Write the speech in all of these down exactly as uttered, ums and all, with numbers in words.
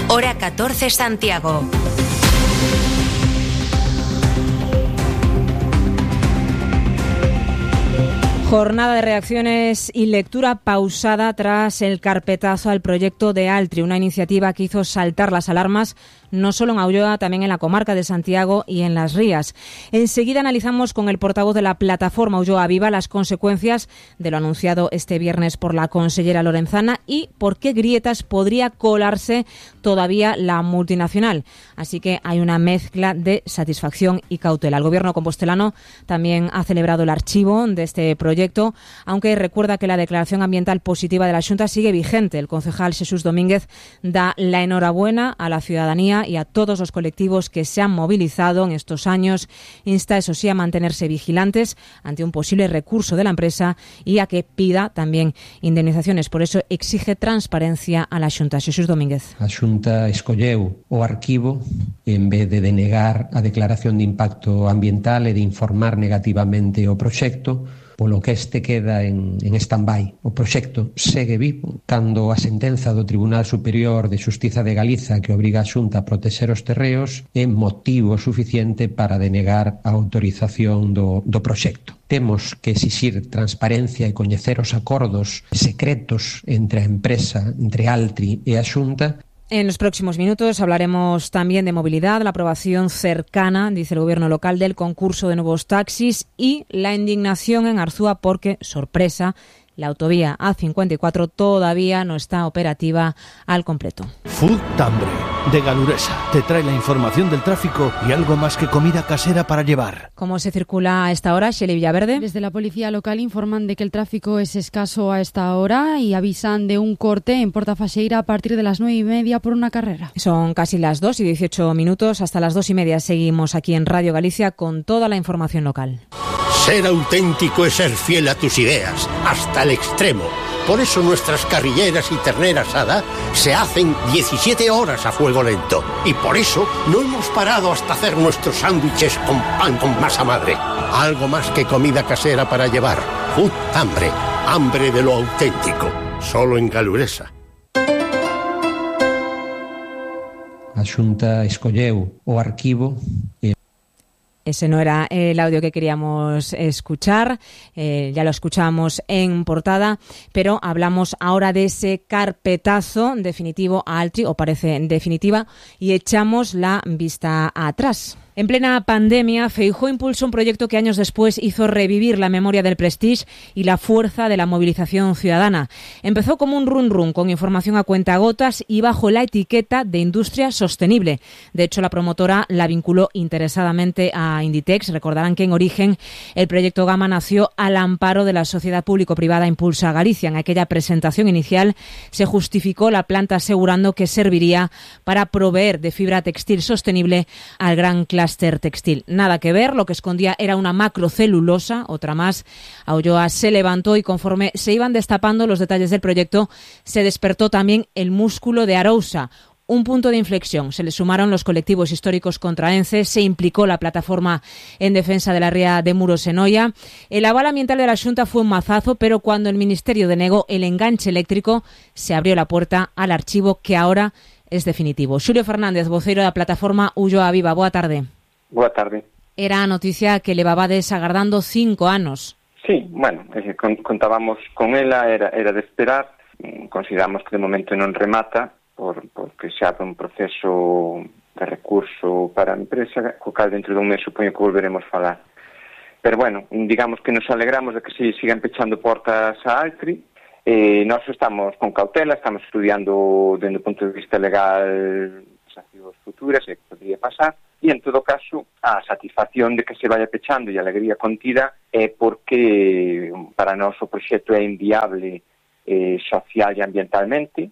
Hora catorce Santiago. Jornada de reacciones y lectura pausada tras el carpetazo al proyecto de Altri, una iniciativa que hizo saltar las alarmas no solo en Ulloa, también en la comarca de Santiago y en Las Rías. Enseguida analizamos con el portavoz de la plataforma Ulloa Viva las consecuencias de lo anunciado este viernes por la consellera Lorenzana y por qué grietas podría colarse todavía la multinacional. Así que hay una mezcla de satisfacción y cautela. El gobierno compostelano también ha celebrado el archivo de este proyecto, aunque recuerda que la declaración ambiental positiva de la Xunta sigue vigente. El concejal Jesús Domínguez da la enhorabuena a la ciudadanía y a todos los colectivos que se han movilizado en estos años. Insta, eso sí, a mantenerse vigilantes ante un posible recurso de la empresa y a que pida también indemnizaciones. Por eso exige transparencia a la Xunta. Jesús Domínguez. A Xunta escolleu o arquivo en vez de denegar a declaración de impacto ambiental e de informar negativamente o proxecto, polo que este queda en, en stand-by. O proxecto segue vivo, cando a sentenza do Tribunal Superior de Xustiza de Galiza que obriga a Xunta a protexer os terreos é motivo suficiente para denegar a autorización do, do proxecto. Temos que exixir transparencia e coñecer os acordos secretos entre a empresa, entre Altri e a Xunta. En los próximos minutos hablaremos también de movilidad, la aprobación cercana, dice el gobierno local, del concurso de nuevos taxis y la indignación en Arzúa porque, sorpresa, la autovía A cincuenta y cuatro todavía no está operativa al completo. Food Tambre, de Galuresa, te trae la información del tráfico y algo más que comida casera para llevar. ¿Cómo se circula a esta hora, Shelley Villaverde? Desde la policía local informan de que el tráfico es escaso a esta hora y avisan de un corte en Portafaxeira a partir de las nueve y media por una carrera. Son casi las dos y dieciocho minutos. Hasta las dos y media seguimos aquí en Radio Galicia con toda la información local. Ser auténtico es ser fiel a tus ideas, hasta el extremo. Por eso nuestras carrilleras y ternera asada se hacen diecisiete horas a fuego lento. Y por eso no hemos parado hasta hacer nuestros sándwiches con pan con masa madre. Algo más que comida casera para llevar. Food Tambre, hambre de lo auténtico. Solo en Galuresa. A Xunta escolleu o arquivo e Ese no era el audio que queríamos escuchar, eh, ya lo escuchamos en portada, pero hablamos ahora de ese carpetazo definitivo a Altri, o parece definitiva, y echamos la vista atrás. En plena pandemia, Feijóo impulsó un proyecto que años después hizo revivir la memoria del Prestige y la fuerza de la movilización ciudadana. Empezó como un run run con información a cuentagotas y bajo la etiqueta de industria sostenible. De hecho, la promotora la vinculó interesadamente a Inditex. Recordarán que en origen el proyecto Gama nació al amparo de la sociedad público-privada Impulsa Galicia. En aquella presentación inicial se justificó la planta asegurando que serviría para proveer de fibra textil sostenible al gran clúster textil. Nada que ver, lo que escondía era una macrocelulosa, otra más. A Ulloa se levantó y conforme se iban destapando los detalles del proyecto, se despertó también el músculo de Arousa. Un punto de inflexión. Se le sumaron los colectivos históricos contraenses, se implicó la plataforma en defensa de la ría de Muros en Oia. El aval ambiental de la Xunta fue un mazazo, pero cuando el Ministerio denegó el enganche eléctrico, se abrió la puerta al archivo que ahora es definitivo. Xulio Fernández, vocero da plataforma Ulloa Viva. Boa tarde. Boa tarde. Era a noticia que levabades agardando cinco anos. Sí, bueno, eh, contábamos con ela, era, era de esperar. Consideramos que de momento non remata, por, porque xa abre un proceso de recurso para a empresa, co cal dentro dun mes supoño que volveremos falar. Pero bueno, digamos que nos alegramos de que se sigan pechando portas a Altri. Eh, nós estamos con cautela, estamos estudiando dende o punto de vista legal as accións futuras e que podría pasar. E, en todo caso, a satisfacción de que se vaya pechando e a alegría contida é porque para nós o proxecto é inviable eh, social e ambientalmente,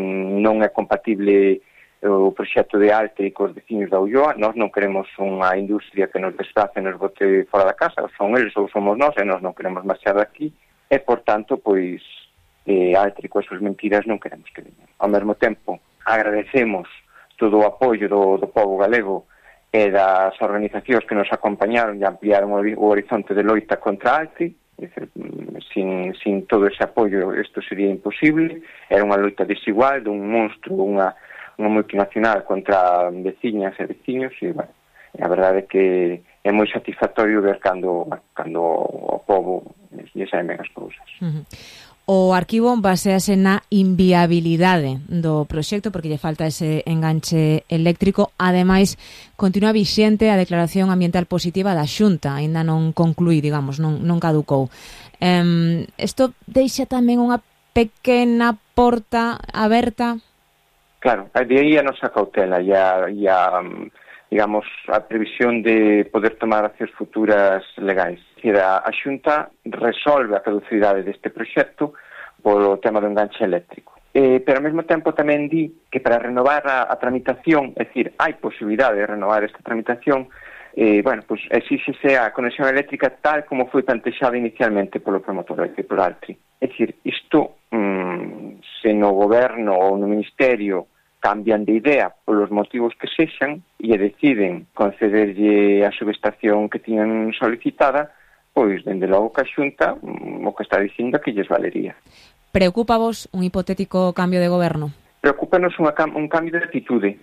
non é compatible o proxecto de Altri cos veciños da Ulloa. Nós non queremos unha industria que nos desplace e nos bote fora da casa, ou son eles ou somos nós, e nós non queremos marchar daqui, e, por tanto, pois, eh, Altri coas súas mentiras non queremos que veñan. Ao mesmo tempo, agradecemos todo o apoio do, do povo galego e das organizacións que nos acompañaron e ampliaron o, o horizonte de loita contra Altri. Dicer, sin, sin todo ese apoio isto sería imposible. Era unha loita desigual, dun monstro, unha, unha multinacional contra veciñas e veciños, e, bueno, a verdade é que é moi satisfactorio ver cando, cando o povo lle saen ben as cousas. Uh-huh. O arquivo basease na inviabilidade do proxecto porque lle falta ese enganche eléctrico. Ademais, continúa vixente a declaración ambiental positiva da Xunta, aínda non concluí, digamos, non, non caducou. Um, isto deixa tamén unha pequena porta aberta? Claro, de aí a nosa cautela e a, e a, digamos, a previsión de poder tomar accións futuras legais. A, a Xunta resolve a caducidade deste proxecto polo tema do enganche eléctrico. Eh, pero ao mesmo tempo tamén di que para renovar a, a tramitación, é dicir, hai posibilidade de renovar esta tramitación, eh, bueno, pues exíxese a conexión eléctrica tal como foi plantexada inicialmente polo promotor, por Altri. É dicir, isto, mmm, se no goberno ou no ministerio cambian de idea polos motivos que sexan e deciden concederlle a subestación que tiñan solicitada, pois, dende logo que a Xunta o que está dicindo que lles valería. Preocupa vos un hipotético cambio de goberno? Preocúpanos unha, un cambio de actitude.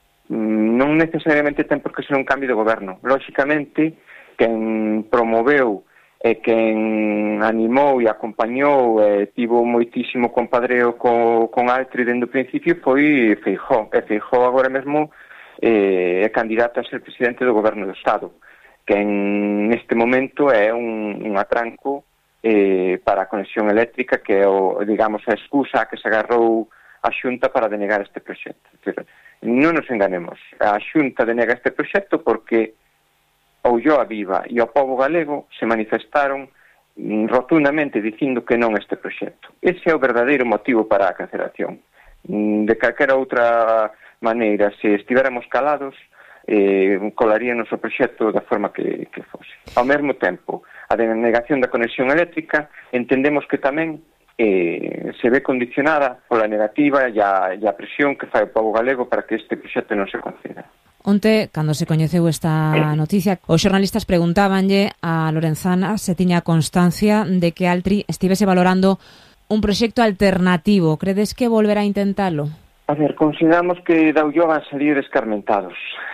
Non necesariamente ten por que ser un cambio de goberno. Lóxicamente, quen promoveu e quen animou e acompañou e tivo moitísimo compadreo co, con Altri dende o principio foi Feijóo. E Feijóo agora mesmo eh, é candidato a ser presidente do goberno do Estado, que en neste momento é un, un atranco eh, para a conexión eléctrica, que é, o, digamos, a excusa a que se agarrou a Xunta para denegar este proxecto. Non nos enganemos, a Xunta denega este proxecto porque o Ulloa Viva e o povo galego se manifestaron rotundamente dicindo que non este proxecto. Ese é o verdadeiro motivo para a cancelación. De calquera outra maneira, se estiveramos calados, eh, colaríanos o proxecto da forma que, que fose. Ao mesmo tempo, a denegación da conexión eléctrica entendemos que tamén eh, se ve condicionada pola negativa e a, e a presión que fai o povo galego para que este proxecto non se conceda. Onte, cando se coñeceu esta noticia, os xornalistas preguntábanlle a Lorenzana se tiña constancia de que Altri estivese valorando un proxecto alternativo. Credes que volverá a intentalo? A ver, consideramos que da Ulloa van salir escarmentados.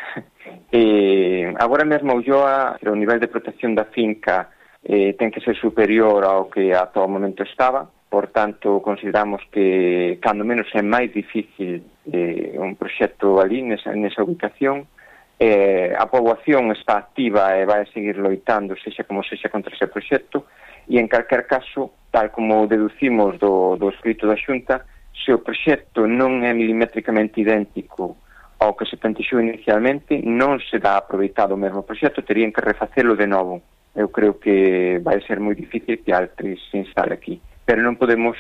Eh, agora mesmo Ulloa, o nivel de protección da finca eh, ten que ser superior ao que ata o momento estaba, por tanto consideramos que cando menos é máis difícil eh, un proxecto ali nesa, nesa ubicación. Eh, a poboación está activa e vai a seguir loitando sexa como sexa contra ese proxecto e en calquer caso, tal como deducimos do, do escrito da Xunta, se o proxecto non é milimétricamente idéntico ao que se plantexou inicialmente, non se dá aproveitado o mesmo proxecto, terían que refacelo de novo. Eu creo que vai ser moi difícil que Altri se instale aquí. Pero non podemos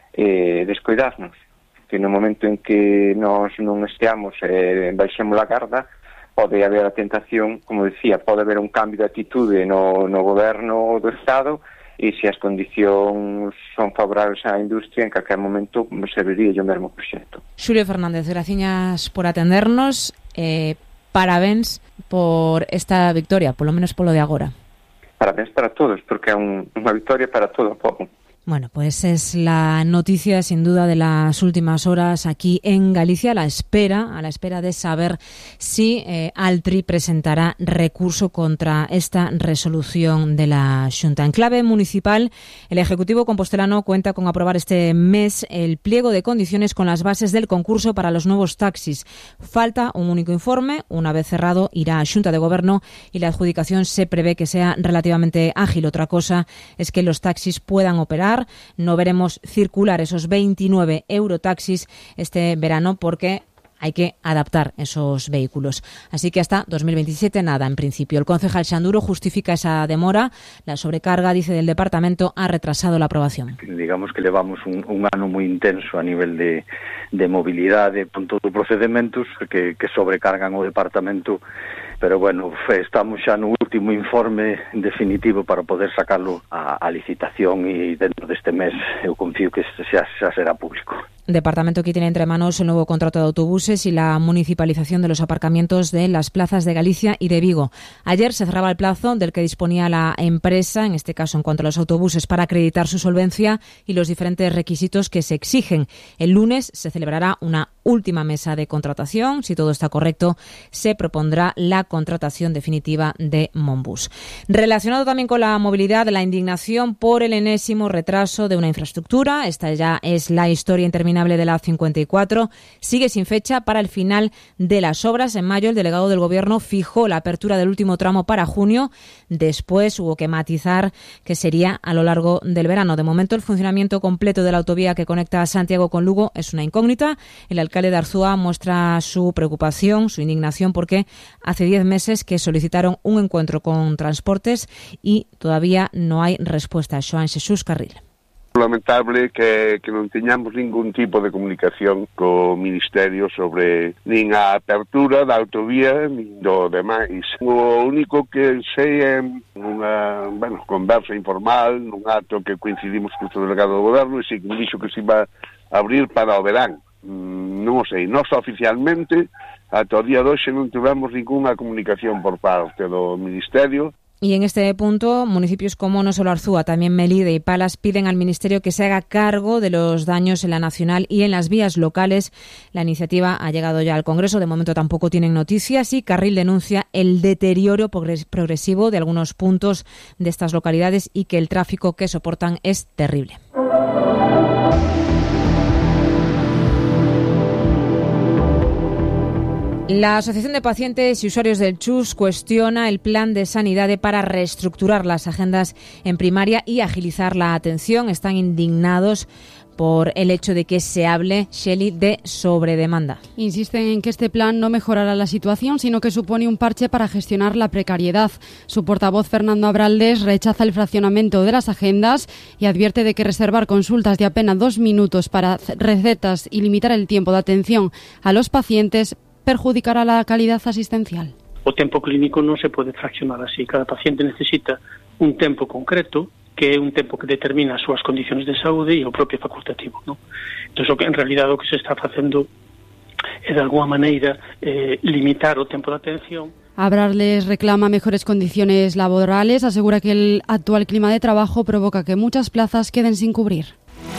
eh, descoidarnos, que no momento en que nós non esteamos e eh, baixemos a garda, pode haber a tentación, como decía, pode haber un cambio de atitude no, no goberno do Estado e se as condicións son favorables á industria, en calquer momento serviría o mesmo proxecto. Xulio Fernández, graciñas por atendernos. Eh, parabéns por esta victoria, polo menos polo de agora. Parabéns para todos, porque é un, unha victoria para todo o povo. Bueno, pues es la noticia sin duda de las últimas horas aquí en Galicia, a la espera, a la espera de saber si eh, Altri presentará recurso contra esta resolución de la Xunta. En clave municipal, el Ejecutivo compostelano cuenta con aprobar este mes el pliego de condiciones con las bases del concurso para los nuevos taxis. Falta un único informe, una vez cerrado irá a Xunta de Goberno y la adjudicación se prevé que sea relativamente ágil. Otra cosa es que los taxis puedan operar. No veremos circular esos veintinueve eurotaxis este verano porque hay que adaptar esos vehículos. Así que hasta dos mil veintisiete nada, en principio. El concejal Xanduro justifica esa demora. La sobrecarga, dice, del departamento ha retrasado la aprobación. Digamos que levamos un, un ano moi intenso a nivel de, de mobilidade con todo os procedementos que, que sobrecargan o departamento, pero bueno, estamos xa no último informe definitivo para poder sacarlo a, a licitación e dentro deste mes eu confío que xa, xa será público. Departamento que tiene entre manos el nuevo contrato de autobuses y la municipalización de los aparcamientos de las plazas de Galicia y de Vigo. Ayer se cerraba el plazo del que disponía la empresa, en este caso en cuanto a los autobuses, para acreditar su solvencia y los diferentes requisitos que se exigen. El lunes se celebrará una última mesa de contratación. Si todo está correcto, se propondrá la contratación definitiva de Monbus. Relacionado también con la movilidad, la indignación por el enésimo retraso de una infraestructura. Esta ya es la historia interminable de la A cincuenta y cuatro. Sigue sin fecha para el final de las obras. En mayo, el delegado del Gobierno fijó la apertura del último tramo para junio. Después hubo que matizar que sería a lo largo del verano. De momento, el funcionamiento completo de la autovía que conecta a Santiago con Lugo es una incógnita. El alcalde de Arzúa muestra su preocupación, su indignación, porque hace diez meses que solicitaron un encuentro con Transportes y todavía no hay respuesta. Xoán Xesús Carril. Lamentable que, que non teñamos ningún tipo de comunicación co Ministerio sobre nin a apertura da autovía nin do demais. O único que sei é unha, bueno, conversa informal nun acto que coincidimos co delegado do Goberno e si que me dixo que se iba a abrir para o verán. Non o sei, nós oficialmente ata o día de hoxe non tivemos ninguna comunicación por parte do Ministerio. Y en este punto, municipios como no solo Arzúa, también Melide y Palas piden al Ministerio que se haga cargo de los daños en la nacional y en las vías locales. La iniciativa ha llegado ya al Congreso, de momento tampoco tienen noticias, y Carril denuncia el deterioro progresivo de algunos puntos de estas localidades y que el tráfico que soportan es terrible. La Asociación de Pacientes y Usuarios del Chus cuestiona el plan de Sanidade para reestructurar las agendas en primaria y agilizar la atención. Están indignados por el hecho de que se hable, Shelley, de sobredemanda. Insisten en que este plan no mejorará la situación, sino que supone un parche para gestionar la precariedad. Su portavoz, Fernando Abraldes, rechaza el fraccionamiento de las agendas y advierte de que reservar consultas de apenas dos minutos para recetas y limitar el tiempo de atención a los pacientes perjudicará la calidad asistencial. O tempo clínico non se pode fraccionar así. Cada paciente necesita un tempo concreto, que é un tempo que determina as súas condicións de saúde e o propio facultativo, ¿no? Entón, o que en realidade o que se está facendo é de alguma maneira eh, limitar o tempo de atención. Abrales reclama mejores condiciones laborales, asegura que el actual clima de trabajo provoca que muchas plazas queden sin cubrir.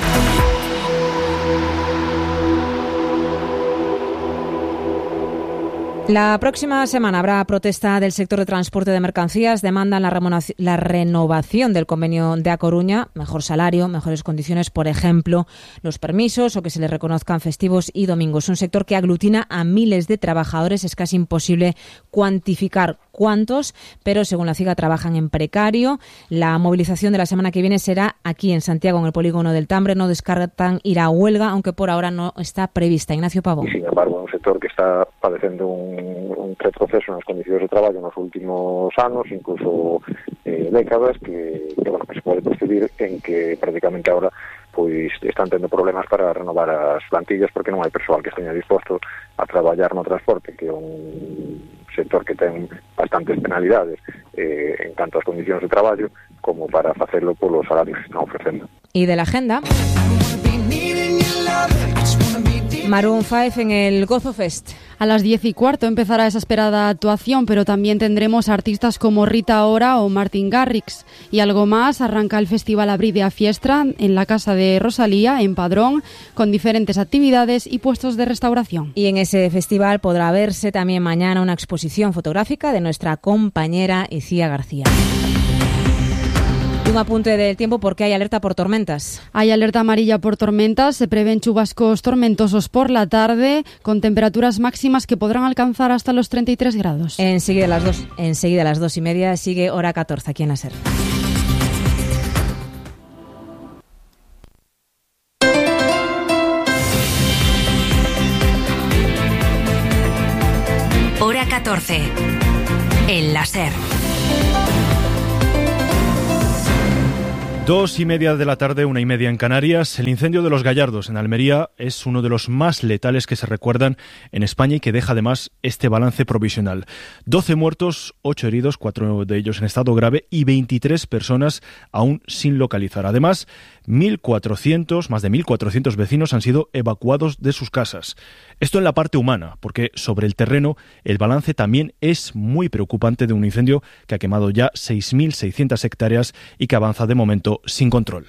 La próxima semana habrá protesta del sector de transporte de mercancías. Demandan la, la renovación del convenio de A Coruña, mejor salario, mejores condiciones, por ejemplo, los permisos o que se les reconozcan festivos y domingos. Un sector que aglutina a miles de trabajadores. Es casi imposible cuantificar cuántos, pero según la C I G A trabajan en precario. La movilización de la semana que viene será aquí en Santiago, en el polígono del Tambre. No descartan ir a huelga, aunque por ahora no está prevista. Ignacio Pavón. Sin embargo, un sector que está padecendo un un retroceso nas condicións de traballo nos últimos anos, incluso eh, décadas, que, que, bueno, que se pode percibir en que prácticamente ahora pois están tendo problemas para renovar as plantillas porque non hai persoal que esteña disposto a traballar no transporte, que é un sector que ten bastantes penalidades eh, en canto ás condicións de traballo, como para facelo polos salarios que están ofrecendo. Y de la agenda, Maroon cinco en el Gozo Fest. A las diez y cuarto empezará esa esperada actuación, pero también tendremos artistas como Rita Ora o Martin Garrix. Y algo más, arranca el Festival Abride a Fiestra en la casa de Rosalía, en Padrón, con diferentes actividades y puestos de restauración. Y en ese festival podrá verse también mañana una exposición fotográfica de nuestra compañera Icía García. Un apunte del tiempo porque hay alerta por tormentas. Hay alerta amarilla por tormentas. Se prevén chubascos tormentosos por la tarde con temperaturas máximas que podrán alcanzar hasta los treinta y tres grados. Enseguida a las dos, enseguida a las dos y media sigue Hora catorce aquí en la SER. Hora catorce en la SER. Dos y media de la tarde, una y media en Canarias. El incendio de Los Gallardos en Almería es uno de los más letales que se recuerdan en España y que deja además este balance provisional. doce muertos, ocho heridos, cuatro de ellos en estado grave y veintitrés personas aún sin localizar. Además, mil cuatrocientos, más de mil cuatrocientos vecinos han sido evacuados de sus casas. Esto en la parte humana, porque sobre el terreno el balance también es muy preocupante de un incendio que ha quemado ya seis mil seiscientas hectáreas y que avanza de momento sin control.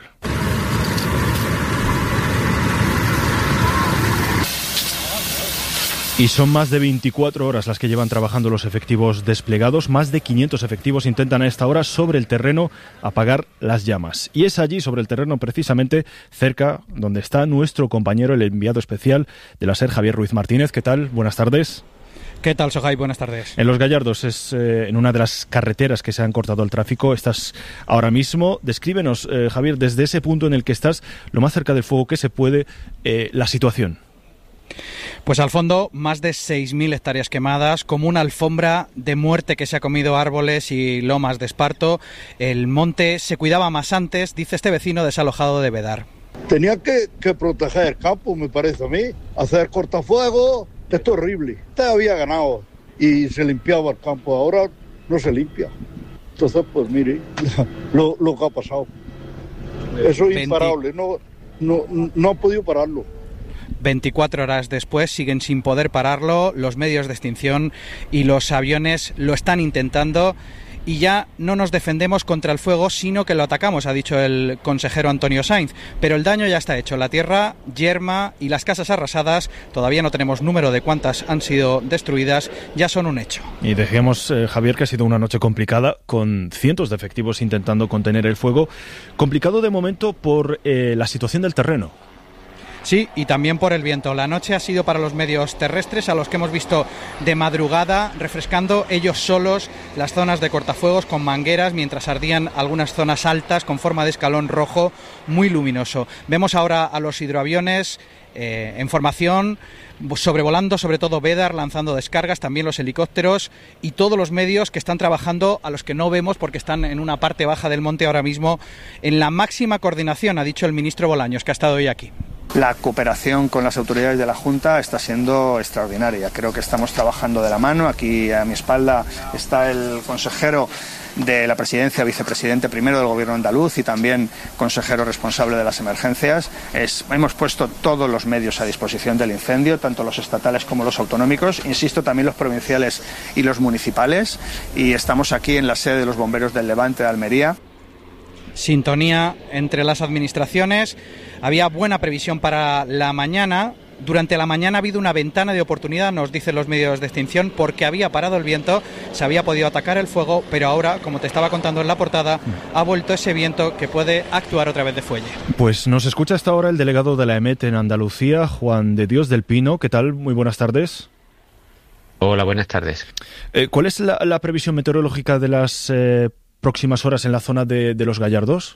Y son más de veinticuatro horas las que llevan trabajando los efectivos desplegados. Más de quinientos efectivos intentan a esta hora sobre el terreno apagar las llamas. Y es allí, sobre el terreno, precisamente cerca donde está nuestro compañero, el enviado especial de la SER, Javier Ruiz Martínez. ¿Qué tal? Buenas tardes. ¿Qué tal, Sojai? Buenas tardes. En Los Gallardos, es eh, en una de las carreteras que se han cortado el tráfico. Estás ahora mismo. Descríbenos, eh, Javier, desde ese punto en el que estás, lo más cerca del fuego que se puede, eh, la situación. Pues al fondo, más de seis mil hectáreas quemadas, como una alfombra de muerte que se ha comido árboles y lomas de esparto. El monte se cuidaba más antes, dice este vecino desalojado de Vedar. Tenía que, que proteger el campo, me parece a mí, hacer cortafuegos, esto es horrible. Usted había ganado y se limpiaba el campo, ahora no se limpia. Entonces, pues mire, lo, lo que ha pasado. Eso es imparable, no, no, no ha podido pararlo. veinticuatro horas después siguen sin poder pararlo, los medios de extinción y los aviones lo están intentando y ya no nos defendemos contra el fuego, sino que lo atacamos, ha dicho el consejero Antonio Sainz, pero el daño ya está hecho, la tierra yerma y las casas arrasadas, todavía no tenemos número de cuántas han sido destruidas, ya son un hecho. Y dejemos, eh, Javier, que ha sido una noche complicada, con cientos de efectivos intentando contener el fuego, complicado de momento por eh, la situación del terreno. Sí, y también por el viento. La noche ha sido para los medios terrestres, a los que hemos visto de madrugada, refrescando ellos solos las zonas de cortafuegos con mangueras, mientras ardían algunas zonas altas con forma de escalón rojo muy luminoso. Vemos ahora a los hidroaviones eh, en formación, sobrevolando sobre todo Vedar, lanzando descargas, también los helicópteros y todos los medios que están trabajando, a los que no vemos porque están en una parte baja del monte ahora mismo, en la máxima coordinación, ha dicho el ministro Bolaños, que ha estado hoy aquí. La cooperación con las autoridades de la Junta está siendo extraordinaria. Creo que estamos trabajando de la mano. Aquí a mi espalda está el consejero de la presidencia, vicepresidente primero del gobierno andaluz y también consejero responsable de las emergencias. Es, hemos puesto todos los medios a disposición del incendio, tanto los estatales como los autonómicos, insisto, también los provinciales y los municipales, y estamos aquí en la sede de los bomberos del Levante de Almería. Sintonía entre las administraciones. Había buena previsión para la mañana. Durante la mañana ha habido una ventana de oportunidad, nos dicen los medios de extinción, porque había parado el viento, se había podido atacar el fuego, pero ahora, como te estaba contando en la portada, ha vuelto ese viento que puede actuar otra vez de fuelle. Pues nos escucha hasta ahora el delegado de la EMET en Andalucía, Juan de Dios del Pino. ¿Qué tal? Muy buenas tardes. Hola, buenas tardes. Eh, ¿Cuál es la, la previsión meteorológica de las eh, próximas horas en la zona de, de Los Gallardos?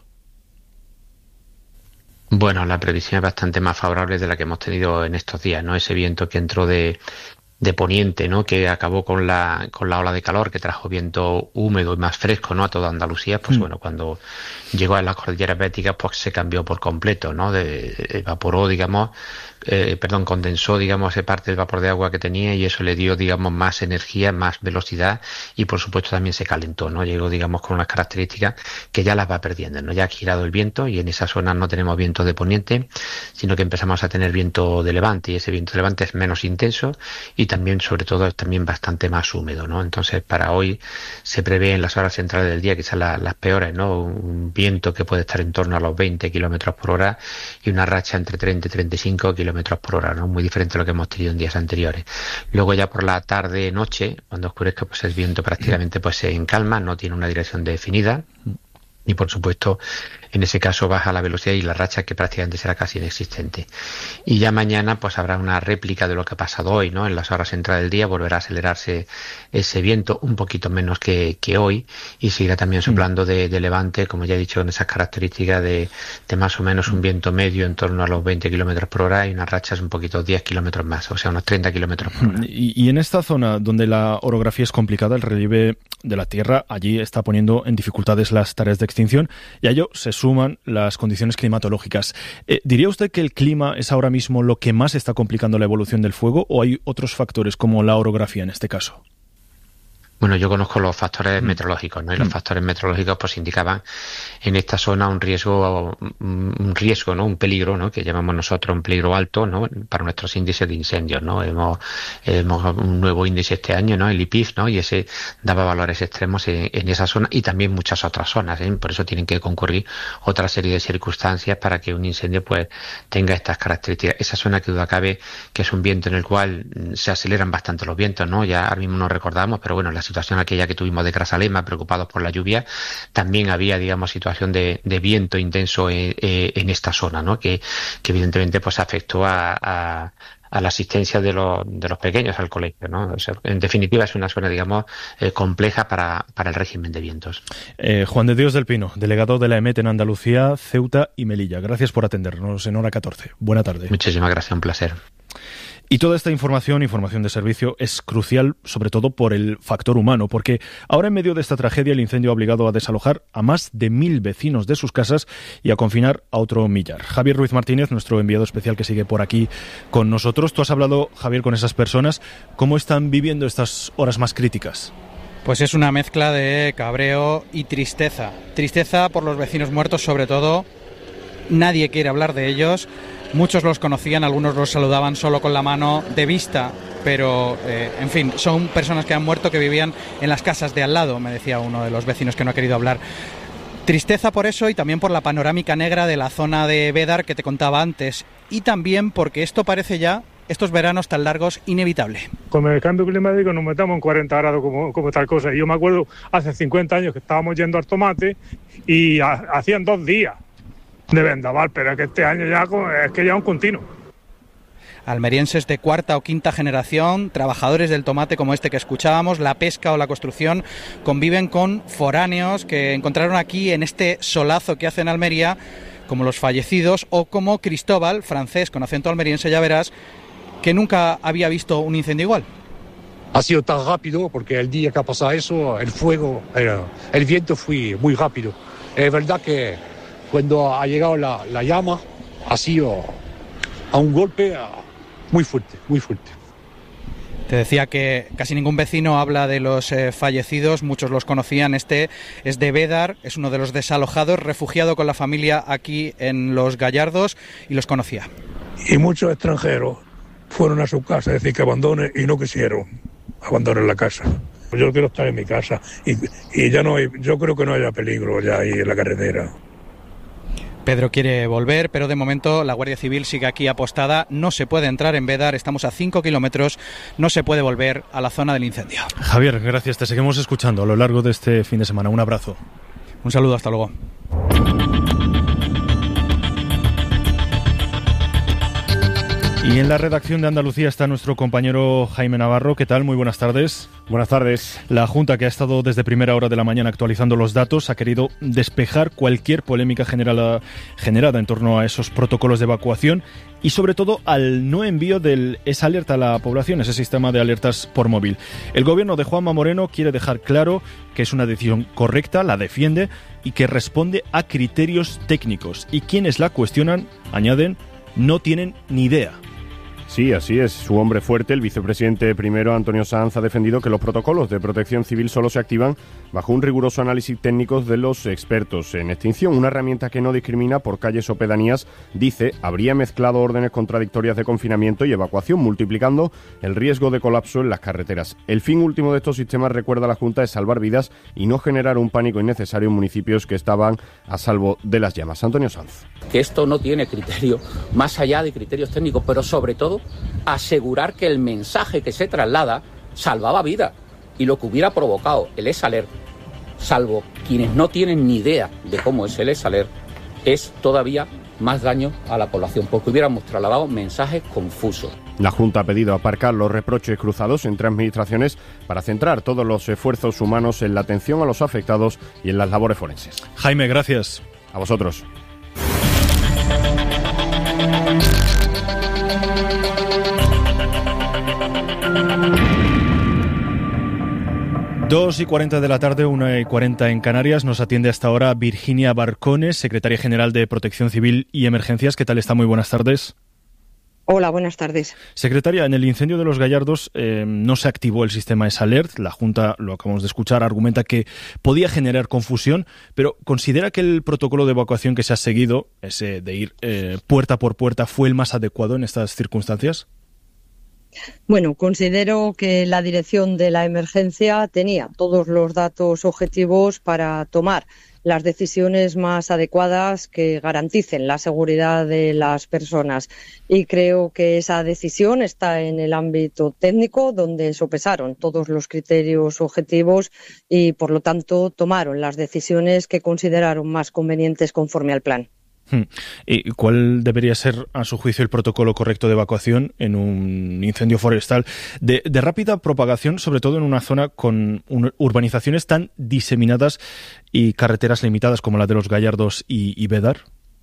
Bueno, la previsión es bastante más favorable de la que hemos tenido en estos días, ¿no? Ese viento que entró de, de poniente, ¿no? Que acabó con la con la ola de calor, que trajo viento húmedo y más fresco, ¿no? A toda Andalucía, pues mm. bueno, cuando llegó a las cordilleras béticas, pues se cambió por completo, ¿no? De, evaporó, digamos, eh, perdón, condensó, digamos, esa parte del vapor de agua que tenía y eso le dio, digamos, más energía, más velocidad y, por supuesto, también se calentó, ¿no? Llegó, digamos, con unas características que ya las va perdiendo, ¿no? Ya ha girado el viento y en esa zona no tenemos viento de poniente, sino que empezamos a tener viento de levante y ese viento de levante es menos intenso y también, sobre todo, es también bastante más húmedo, ¿no? Entonces, para hoy se prevé en las horas centrales del día, quizás la, las peores, ¿no? Un viento que puede estar en torno a los veinte kilómetros por hora y una racha entre treinta y treinta y cinco kilómetros por hora, ¿no? Muy diferente a lo que hemos tenido en días anteriores. Luego ya por la tarde, noche, cuando oscurezca, pues el viento prácticamente pues se encalma, no tiene una dirección definida y, por supuesto, en ese caso baja la velocidad y la racha, que prácticamente será casi inexistente. Y ya mañana pues habrá una réplica de lo que ha pasado hoy, ¿no? En las horas centrales del día volverá a acelerarse ese viento un poquito menos que, que hoy y seguirá también soplando de, de levante, como ya he dicho, en esas características de, de más o menos un viento medio en torno a los veinte kilómetros por hora y unas rachas un poquito diez kilómetros más, o sea, unos treinta kilómetros por hora. Y, y en esta zona donde la orografía es complicada, el relieve de la Tierra allí está poniendo en dificultades las tareas de extinción y a ello se suman las condiciones climatológicas. Eh, ¿Diría usted que el clima es ahora mismo lo que más está complicando la evolución del fuego o hay otros factores como la orografía en este caso? Bueno, yo conozco los factores mm. meteorológicos, ¿no? Y los mm. factores meteorológicos pues indicaban en esta zona un riesgo, un riesgo, ¿no? Un peligro, ¿no? Que llamamos nosotros un peligro alto, ¿no? Para nuestros índices de incendios, ¿no? Hemos, hemos un nuevo índice este año, ¿no? El I P I F, ¿no? Y ese daba valores extremos en, en esa zona y también muchas otras zonas, ¿eh? Por eso tienen que concurrir otra serie de circunstancias para que un incendio pues tenga estas características. Esa zona, que duda cabe, que es un viento en el cual se aceleran bastante los vientos, ¿no? Ya ahora mismo no recordamos, pero bueno, la situación aquella que tuvimos de Grazalema, preocupados por la lluvia, también había, digamos, situación de, de viento intenso en, en esta zona, ¿no? Que, que evidentemente pues afectó a, a, a la asistencia de los, de los pequeños al colegio, ¿no? O sea, en definitiva es una zona, digamos, eh, compleja para, para el régimen de vientos. Eh, Juan de Dios del Pino, delegado de la EMET en Andalucía, Ceuta y Melilla. Gracias por atendernos en Hora catorce. Buena tarde. Muchísimas gracias, un placer. Y toda esta información, información de servicio, es crucial sobre todo por el factor humano, porque ahora en medio de esta tragedia el incendio ha obligado a desalojar a más de mil vecinos de sus casas y a confinar a otro millar. Javier Ruiz Martínez, nuestro enviado especial que sigue por aquí con nosotros. Tú has hablado, Javier, con esas personas. ¿Cómo están viviendo estas horas más críticas? Pues es una mezcla de cabreo y tristeza. Tristeza por los vecinos muertos, sobre todo. Nadie quiere hablar de ellos. Muchos los conocían, algunos los saludaban solo con la mano de vista, pero, eh, en fin, son personas que han muerto, que vivían en las casas de al lado, me decía uno de los vecinos que no ha querido hablar. Tristeza por eso y también por la panorámica negra de la zona de Bédar que te contaba antes, y también porque esto parece ya, estos veranos tan largos, inevitable. Con el cambio climático nos metamos en cuarenta grados como, como tal cosa. Y yo me acuerdo hace cincuenta años que estábamos yendo al tomate y a, hacían dos días de vendaval, pero es que este año ya es que ya es un continuo. Almerienses de cuarta o quinta generación, trabajadores del tomate como este que escuchábamos, la pesca o la construcción, conviven con foráneos que encontraron aquí en este solazo que hace en Almería, como los fallecidos o como Cristóbal, francés con acento almeriense, ya verás, que nunca había visto un incendio igual. Ha sido tan rápido porque el día que ha pasado eso, el fuego, el, el viento fue muy rápido. Es verdad que cuando ha llegado la, la llama, ha sido a un golpe muy fuerte, muy fuerte. Te decía que casi ningún vecino habla de los eh, fallecidos, muchos los conocían. Este es de Bédar, es uno de los desalojados, refugiado con la familia aquí en Los Gallardos, y los conocía. Y muchos extranjeros fueron a su casa, es decir, que abandonen, y no quisieron abandonar la casa. Yo quiero estar en mi casa y, y ya no hay, yo creo que no haya peligro ya ahí en la carretera. Pedro quiere volver, pero de momento la Guardia Civil sigue aquí apostada. No se puede entrar en Bédar, estamos a cinco kilómetros, no se puede volver a la zona del incendio. Javier, gracias, te seguimos escuchando a lo largo de este fin de semana. Un abrazo. Un saludo, hasta luego. Y en la redacción de Andalucía está nuestro compañero Jaime Navarro. ¿Qué tal? Muy buenas tardes. Buenas tardes. La Junta, que ha estado desde primera hora de la mañana actualizando los datos, ha querido despejar cualquier polémica generada, generada en torno a esos protocolos de evacuación y sobre todo al no envío del esa alerta a la población, ese sistema de alertas por móvil. El gobierno de Juanma Moreno quiere dejar claro que es una decisión correcta, la defiende y que responde a criterios técnicos. Y quienes la cuestionan, añaden, no tienen ni idea. Sí, así es. Su hombre fuerte, el vicepresidente primero, Antonio Sanz, ha defendido que los protocolos de protección civil solo se activan bajo un riguroso análisis técnico de los expertos en extinción. Una herramienta que no discrimina por calles o pedanías, dice, habría mezclado órdenes contradictorias de confinamiento y evacuación, multiplicando el riesgo de colapso en las carreteras. El fin último de estos sistemas, recuerda la Junta, es salvar vidas y no generar un pánico innecesario en municipios que estaban a salvo de las llamas. Antonio Sanz. Que esto no tiene criterio, más allá de criterios técnicos, pero sobre todo asegurar que el mensaje que se traslada salvaba vida, y lo que hubiera provocado el ESALER, salvo quienes no tienen ni idea de cómo es el ESALER, es todavía más daño a la población, porque hubiéramos trasladado mensajes confusos. La Junta ha pedido aparcar los reproches cruzados entre administraciones para centrar todos los esfuerzos humanos en la atención a los afectados y en las labores forenses. Jaime, gracias. A vosotros. Dos y cuarenta de la tarde, una y cuarenta en Canarias. Nos atiende hasta ahora Virginia Barcones, secretaria general de Protección Civil y Emergencias. ¿Qué tal está? Muy buenas tardes. Hola, buenas tardes. Secretaria, en el incendio de Los Gallardos eh, no se activó el sistema S-Alert. La Junta, lo acabamos de escuchar, argumenta que podía generar confusión, pero ¿considera que el protocolo de evacuación que se ha seguido, ese de ir eh, puerta por puerta, fue el más adecuado en estas circunstancias? Bueno, considero que la dirección de la emergencia tenía todos los datos objetivos para tomar las decisiones más adecuadas que garanticen la seguridad de las personas. Y creo que esa decisión está en el ámbito técnico, donde sopesaron todos los criterios objetivos y, por lo tanto, tomaron las decisiones que consideraron más convenientes conforme al plan. ¿Y cuál debería ser, a su juicio, el protocolo correcto de evacuación en un incendio forestal de, de rápida propagación, sobre todo en una zona con un, urbanizaciones tan diseminadas y carreteras limitadas como la de Los Gallardos y, y Bédar?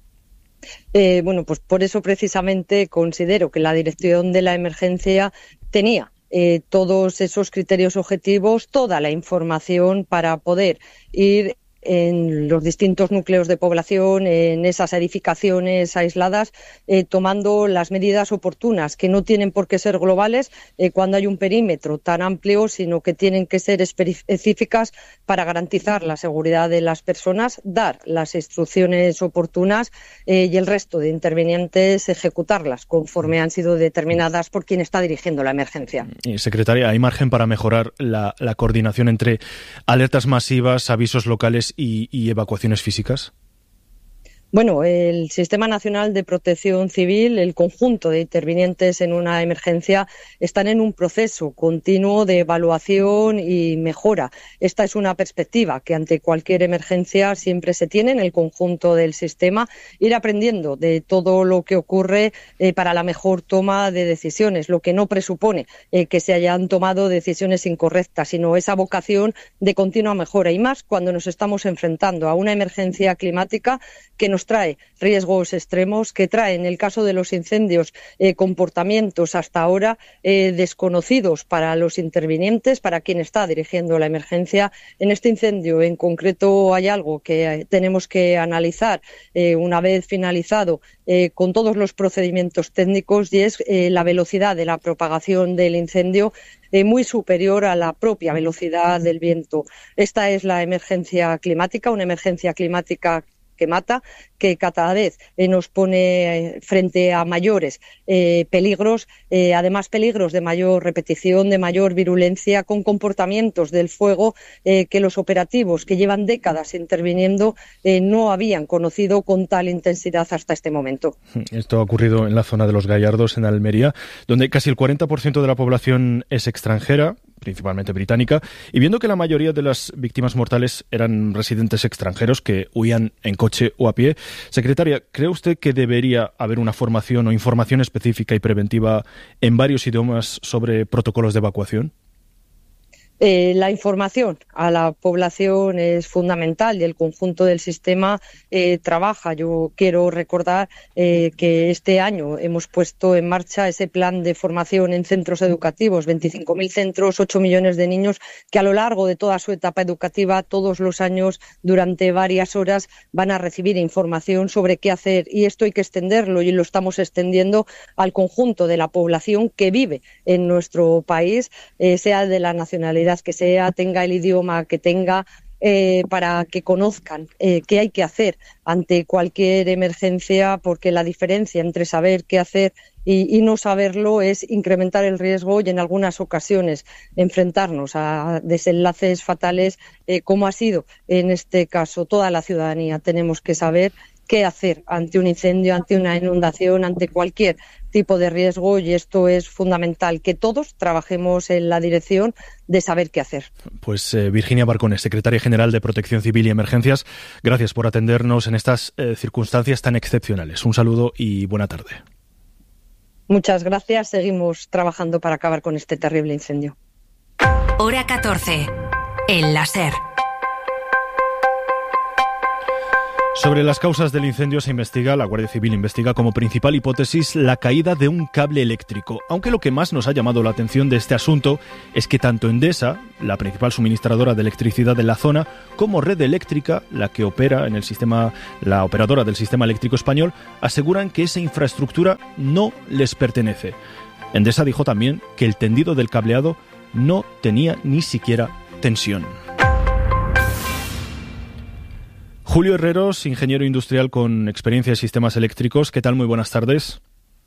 Eh, bueno, pues por eso precisamente considero que la dirección de la emergencia tenía eh, todos esos criterios objetivos, toda la información para poder ir en los distintos núcleos de población, en esas edificaciones aisladas, eh, tomando las medidas oportunas, que no tienen por qué ser globales eh, cuando hay un perímetro tan amplio, sino que tienen que ser específicas para garantizar la seguridad de las personas, dar las instrucciones oportunas eh, y el resto de intervinientes ejecutarlas conforme han sido determinadas por quien está dirigiendo la emergencia. Y, secretaria, ¿hay margen para mejorar la, la coordinación entre alertas masivas, avisos locales Y, y evacuaciones físicas? Bueno, el Sistema Nacional de Protección Civil, el conjunto de intervinientes en una emergencia, están en un proceso continuo de evaluación y mejora. Esta es una perspectiva que ante cualquier emergencia siempre se tiene en el conjunto del sistema, ir aprendiendo de todo lo que ocurre eh, para la mejor toma de decisiones, lo que no presupone eh, que se hayan tomado decisiones incorrectas, sino esa vocación de continua mejora, y más cuando nos estamos enfrentando a una emergencia climática que nos trae riesgos extremos, que trae, en el caso de los incendios, eh, comportamientos hasta ahora eh, desconocidos para los intervinientes, para quien está dirigiendo la emergencia. En este incendio en concreto hay algo que tenemos que analizar eh, una vez finalizado eh, con todos los procedimientos técnicos, y es eh, la velocidad de la propagación del incendio, Eh, muy superior a la propia velocidad del viento. Esta es la emergencia climática, una emergencia climática que mata, que cada vez eh, nos pone frente a mayores eh, peligros, eh, además peligros de mayor repetición, de mayor virulencia, con comportamientos del fuego eh, que los operativos que llevan décadas interviniendo eh, no habían conocido con tal intensidad hasta este momento. Esto ha ocurrido en la zona de Los Gallardos, en Almería, donde casi el cuarenta por ciento de la población es extranjera, principalmente británica, y viendo que la mayoría de las víctimas mortales eran residentes extranjeros que huían en coche o a pie. Secretaria, ¿cree usted que debería haber una formación o información específica y preventiva en varios idiomas sobre protocolos de evacuación? Eh, la información a la población es fundamental y el conjunto del sistema eh, trabaja. Yo quiero recordar eh, que este año hemos puesto en marcha ese plan de formación en centros educativos, veinticinco mil centros, ocho millones de niños que a lo largo de toda su etapa educativa, todos los años, durante varias horas, van a recibir información sobre qué hacer, y esto hay que extenderlo, y lo estamos extendiendo al conjunto de la población que vive en nuestro país, eh, sea de la nacionalidad que sea, tenga el idioma que tenga, eh, para que conozcan eh, qué hay que hacer ante cualquier emergencia, porque la diferencia entre saber qué hacer y, y no saberlo es incrementar el riesgo y en algunas ocasiones enfrentarnos a desenlaces fatales, eh, como ha sido en este caso. Toda la ciudadanía tenemos que saber qué hacer ante un incendio, ante una inundación, ante cualquier tipo de riesgo, y esto es fundamental, que todos trabajemos en la dirección de saber qué hacer. Pues eh, Virginia Barcones, secretaria general de Protección Civil y Emergencias, gracias por atendernos en estas eh, circunstancias tan excepcionales. Un saludo y buena tarde. Muchas gracias. Seguimos trabajando para acabar con este terrible incendio. Hora catorce. El láser. Sobre las causas del incendio se investiga, la Guardia Civil investiga como principal hipótesis la caída de un cable eléctrico, aunque lo que más nos ha llamado la atención de este asunto es que tanto Endesa, la principal suministradora de electricidad de la zona, como Red Eléctrica, la que opera en el sistema, la operadora del sistema eléctrico español, aseguran que esa infraestructura no les pertenece. Endesa dijo también que el tendido del cableado no tenía ni siquiera tensión. Julio Herreros, ingeniero industrial con experiencia en sistemas eléctricos. ¿Qué tal? Muy buenas tardes.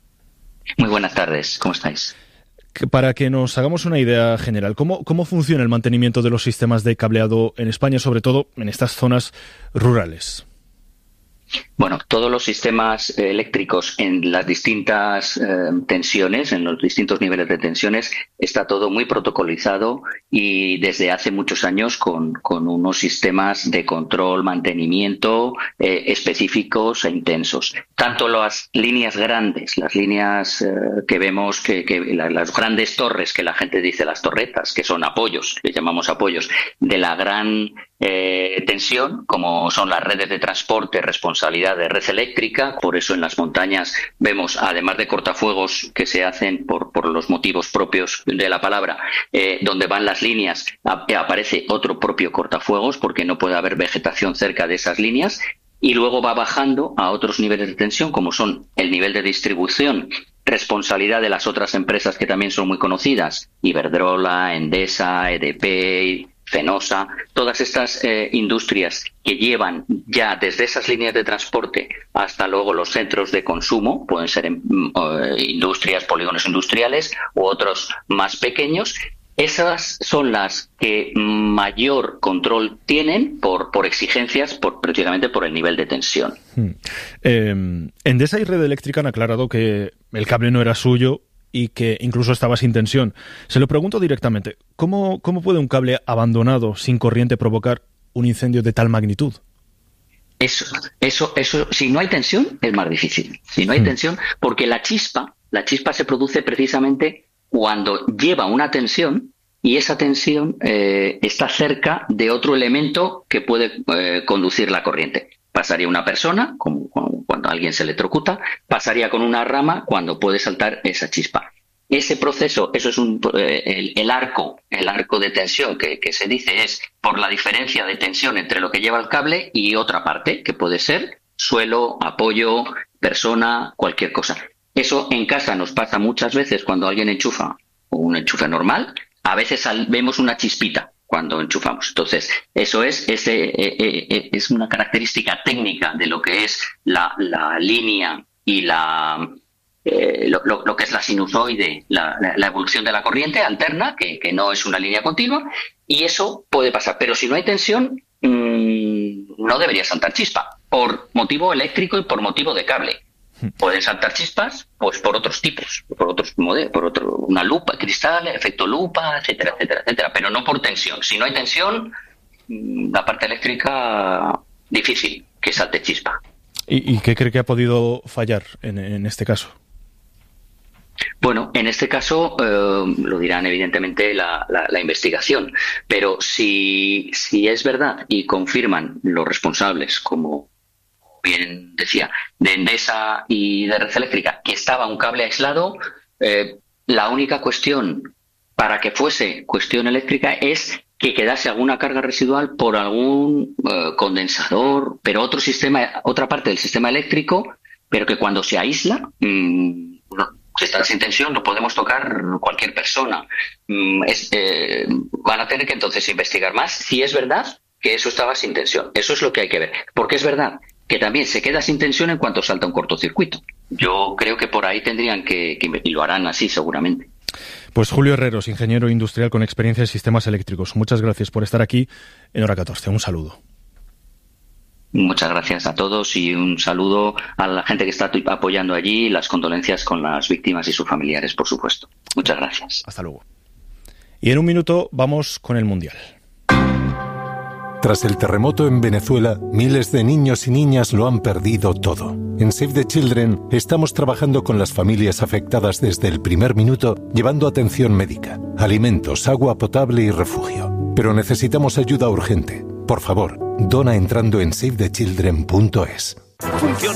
Muy buenas tardes. ¿Cómo estáis? Para que nos hagamos una idea general, ¿cómo, cómo funciona el mantenimiento de los sistemas de cableado en España, sobre todo en estas zonas rurales? Bueno, todos los sistemas eléctricos en las distintas eh, tensiones, en los distintos niveles de tensiones, está todo muy protocolizado y desde hace muchos años con, con unos sistemas de control, mantenimiento eh, específicos e intensos. Tanto las líneas grandes, las líneas eh, que vemos, que, que la, las grandes torres, que la gente dice las torretas, que son apoyos, que llamamos apoyos, de la gran eh, tensión, como son las redes de transporte, responsabilidad de Red Eléctrica. Por eso en las montañas vemos, además de cortafuegos que se hacen por, por los motivos propios de la palabra, eh, donde van las líneas, ap- aparece otro propio cortafuegos porque no puede haber vegetación cerca de esas líneas, y luego va bajando a otros niveles de tensión, como son el nivel de distribución, responsabilidad de las otras empresas que también son muy conocidas, Iberdrola, Endesa, E D P, Fenosa, todas estas eh, industrias que llevan ya desde esas líneas de transporte hasta luego los centros de consumo, pueden ser en, eh, industrias, polígonos industriales u otros más pequeños. Esas son las que mayor control tienen por, por exigencias, por, prácticamente por el nivel de tensión. Hmm. Eh, Endesa y Red Eléctrica han aclarado que el cable no era suyo y que incluso estaba sin tensión. Se lo pregunto directamente, ¿cómo, cómo puede un cable abandonado sin corriente provocar un incendio de tal magnitud? Eso, eso, eso, si no hay tensión, es más difícil. Si no hay hmm. tensión, porque la chispa, la chispa se produce precisamente cuando lleva una tensión y esa tensión eh, está cerca de otro elemento que puede eh, conducir la corriente. Pasaría una persona, como, como cuando alguien se electrocuta, pasaría con una rama cuando puede saltar esa chispa. Ese proceso, eso es un, eh, el, el arco, el arco de tensión que, que se dice es por la diferencia de tensión entre lo que lleva el cable y otra parte, que puede ser suelo, apoyo, persona, cualquier cosa. Eso en casa nos pasa muchas veces cuando alguien enchufa un enchufe normal, a veces al, vemos una chispita cuando enchufamos. Entonces, eso es ese eh, eh, es una característica técnica de lo que es la, la línea y la eh, lo, lo, lo que es la sinusoide, la, la evolución de la corriente alterna, que, que no es una línea continua, y eso puede pasar. Pero si no hay tensión, mmm, no debería saltar chispa, por motivo eléctrico y por motivo de cable. Pueden saltar chispas, pues por otros tipos, por otros modelos, por otro, una lupa, cristal, efecto lupa, etcétera, etcétera, etcétera, pero no por tensión. Si no hay tensión, la parte eléctrica, difícil que salte chispa. ¿Y, y qué cree que ha podido fallar en, en este caso? Bueno, en este caso eh, lo dirán evidentemente la, la, la investigación, pero si, si es verdad y confirman los responsables, como bien decía, de Endesa y de Red Eléctrica, que estaba un cable aislado, eh, la única cuestión para que fuese cuestión eléctrica es que quedase alguna carga residual por algún eh, condensador, pero otro sistema, otra parte del sistema eléctrico, pero que cuando se aísla, mmm, no, si está sin tensión, lo podemos tocar cualquier persona. Mm, es, eh, van a tener que entonces investigar más si es verdad que eso estaba sin tensión. Eso es lo que hay que ver, porque es verdad que también se queda sin tensión en cuanto salta un cortocircuito. Yo creo que por ahí tendrían que, que y lo harán así seguramente. Pues Julio Herreros, ingeniero industrial con experiencia en sistemas eléctricos. Muchas gracias por estar aquí en Hora catorce. Un saludo. Muchas gracias a todos y un saludo a la gente que está apoyando allí, las condolencias con las víctimas y sus familiares, por supuesto. Muchas gracias. Hasta luego. Y en un minuto vamos con el Mundial. Tras el terremoto en Venezuela, miles de niños y niñas lo han perdido todo. En Save the Children estamos trabajando con las familias afectadas desde el primer minuto, llevando atención médica, alimentos, agua potable y refugio. Pero necesitamos ayuda urgente. Por favor, Dona entrando en save the children punto es. Funciona.